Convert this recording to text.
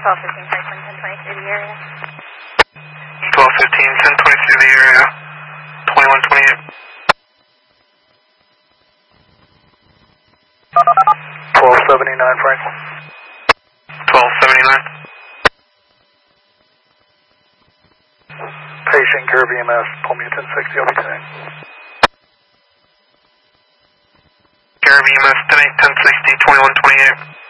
1215, Franklin, 1020 through the area. 1215, 1020 through the area. 2128. 1279, Franklin. 1279. Patient, Care VMS, pull me at 1060, I'll be turning. Care VMS, 1060, 2128.